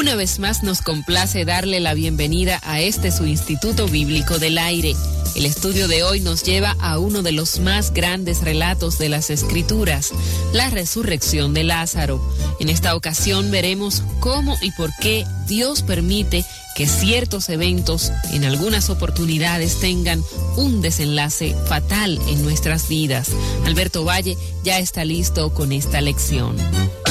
Una vez más nos complace darle la bienvenida a su Instituto Bíblico del Aire. El estudio de hoy nos lleva a uno de los más grandes relatos de las Escrituras, la resurrección de Lázaro. En esta ocasión veremos cómo y por qué Dios permite que ciertos eventos en algunas oportunidades tengan un desenlace fatal en nuestras vidas. Alberto Valle ya está listo con esta lección.